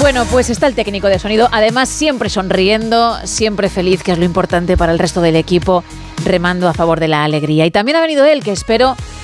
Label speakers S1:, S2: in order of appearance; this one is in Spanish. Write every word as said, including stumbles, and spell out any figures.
S1: Bueno, pues está el técnico de sonido, además siempre sonriendo, siempre feliz, que es lo importante para el resto del equipo, remando a favor de la alegría. Y también ha venido él, que espero